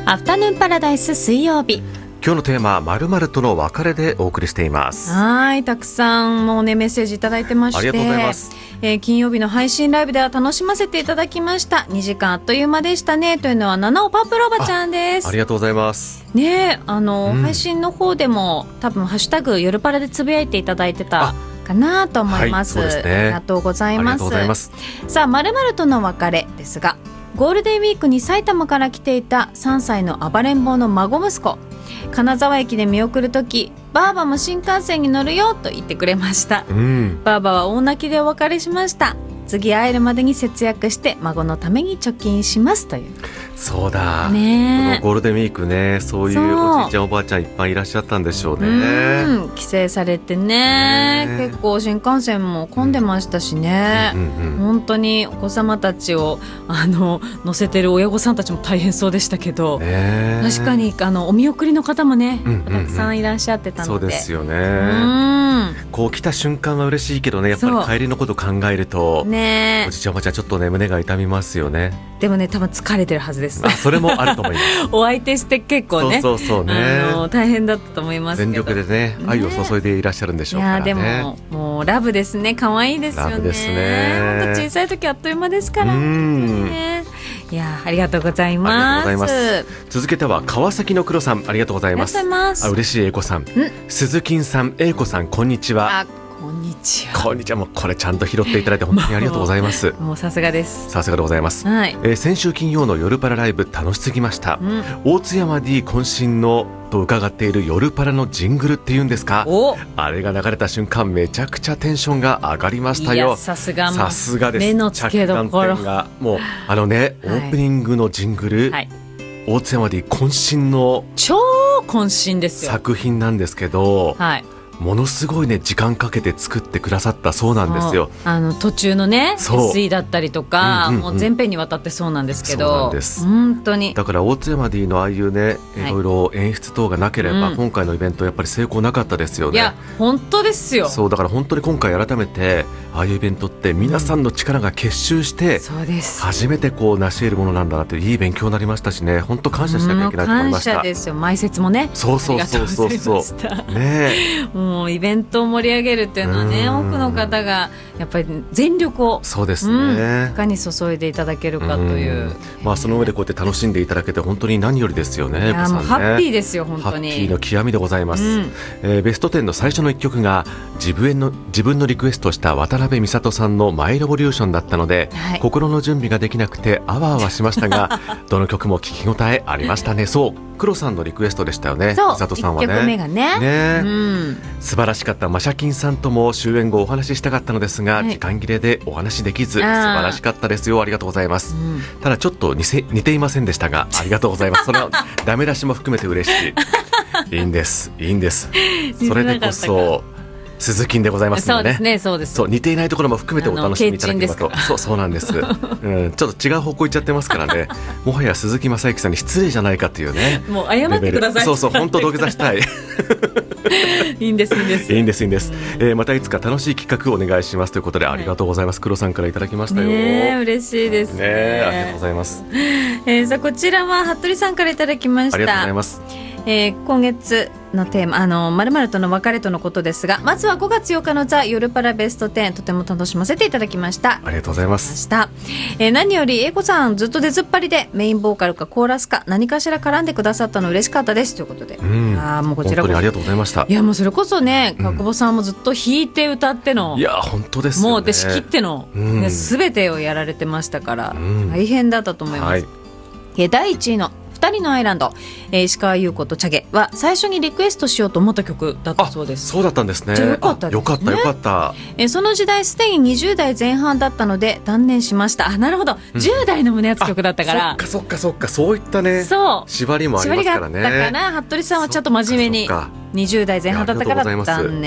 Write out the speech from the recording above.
アフタヌーンパラダイス水曜日、 今日のテーマは〇〇との別れでお送りしています。 はい、たくさんもうねメッセージいただいてまして、 ありがとうございます。 金曜日の配信ライブでは楽しませていただきました。2時間あっという間でしたねというのは七尾パープルおばちゃんです。 ありがとうございますね。配信の方でも多分ハッシュタグ夜パラでつぶやいていただいてたかなと思います、 はい、そうですね。 ありがとうございます。 ありがとうございます。 さあ、〇〇との別れですが、ゴールデンウィークに埼玉から来ていた3歳の暴れん坊の孫息子、金沢駅で見送るとき、ばあばも新幹線に乗るよと言ってくれました、ばあばは大泣きでお別れしました。次会えるまでに節約して孫のために貯金しますという。 そうだ、 ね、 このゴールデンウィークね、そういうおじいちゃんおばあちゃんいっぱいいらっしゃったんでしょうね。 帰省されて ね、結構新幹線も混んでましたしね、本当にお子様たちを乗せてる親御さんたちも大変そうでしたけど、確かにお見送りの方もね、たくさんいらっしゃってたので。 そうですよね。こう来た瞬間は嬉しいけどね、やっぱり帰りのこと考えると、おじいちゃんおばあちゃんちょっとね胸が痛みますよね。 でもね、多分疲れてるはずです。 それもあると思いますお相手して結構ね、 そうね、 大変だったと思いますけど、 全力でね愛を注いでいらっしゃるんでしょうからね。いやでももうラブですね。可愛いですよね。 ラブですね。 本当小さい時あっという間ですからね。いや、ありがとうございます。 続けては川崎の黒さん、ありがとうございます。嬉しい英子さん、鈴木さん、英子さん、こんにちは。 こんにちは。 こんにちは。もうこれちゃんと拾っていただいて本当にありがとうございます。 もうさすがです。 さすがでございます、先週金曜の夜パラライブ楽しすぎました、大津山 D 渾身のと伺っている夜パラのジングルっていうんですか、あれが流れた瞬間めちゃくちゃテンションが上がりましたよ。 さすがです。 目の付けどころがもうオープニングのジングル、大津山 D 渾身の超渾身ですよ作品なんですけど、ものすごいね時間かけて作ってくださったそうなんですよ。 途中のね SE だったりとか、もう全編にわたってそうなんですけど、 そうなんです。 本当にだから大津山 D のああいうね、いろいろ演出等がなければ、今回のイベントやっぱり成功なかったですよね。 いや本当ですよ。 そうだから本当に今回改めてああいうイベントって皆さんの力が結集して、初めてこう成し得るものなんだなっていい勉強になりましたしね、本当感謝しなきゃいけないと思いました。 感謝ですよ。前説もね、 そうね、 もうイベントを盛り上げるっていうのはね、多くの方がやっぱり全力をそうですね、 いかに注いでいただけるかという、 その上でこうやって楽しんでいただけて本当に何よりですよね。 もうハッピーですよ。本当にハッピーの極みでございます、ベスト10の最初の1曲が自分のリクエストした渡辺美里さんのマイレボリューションだったので、心の準備ができなくてあわあわしましたがどの曲も聴き応えありましたね。そう、黒さんのリクエストでしたよね。美里さんはね、1曲目がね、素晴らしかった。マシャキンさんとも終演後お話ししたかったのですが、時間切れでお話できず、素晴らしかったですよ。ありがとうございます、ただちょっと似ていませんでしたがありがとうございます。それはダメ出しも含めて嬉しいいいんですそれでこそ鈴木でございますのでね。そうです。似ていないところも含めてお楽しみいただければと。そうなんです、ちょっと違う方向行っちゃってますからねもはや鈴木雅之さんに失礼じゃないかというね。 もう謝ってください。 そう本当土下座したいいいんです。またいつか楽しい企画をお願いしますということで、ありがとうございます。黒さんからいただきましたよ。 嬉しいですね。 ありがとうございます。 さあこちらは服部さんからいただきました。 ありがとうございます。 今月のテーマ〇〇との別れとのことですが、まずは5月8日のザ・夜パラベスト10、とても楽しませていただきました。 ありがとうございます。 何より英子さんずっと出ずっぱりでメインボーカルかコーラスか何かしら絡んでくださったの嬉しかったですということで、もうこちらこそ本当にありがとうございました。 いやもうそれこそね、久保さんもずっと弾いて歌っての、 いや本当ですよね、 もうで仕切っての、全てをやられてましたから、大変だったと思います。第1位の2人のアイランド、石川優子とチャゲは最初にリクエストしようと思った曲だったそうです。 そうだったんですね。 じゃあよかったですね。 よかった。 その時代すでに20代前半だったので断念しました。なるほど、10代の胸熱曲だったから、 そっかそういったね、縛りもありますからね。 だから服部さんはちゃんと真面目に20代前半だったから断念